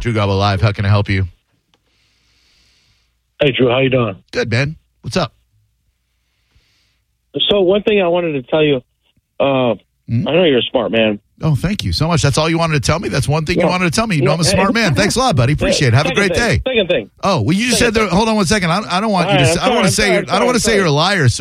Drew Garabo Live. How can I help you? Hey, Drew, how you doing? Good, man. What's up? So one thing I wanted to tell you, I know you're a smart man. Oh, thank you so much. That's all you wanted to tell me? That's one thing you wanted to tell me. You know I'm a smart man. Thanks a lot, buddy. Appreciate it. Have a great day. Second thing. Oh, well, you just said there. Hold on one second. I don't want you to. I don't want to say. I don't want to say you're a liar, sir.